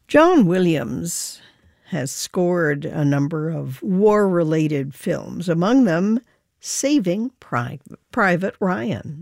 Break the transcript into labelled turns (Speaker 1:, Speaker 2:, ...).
Speaker 1: John Williams has scored a number of war-related films, among them Saving Private Ryan.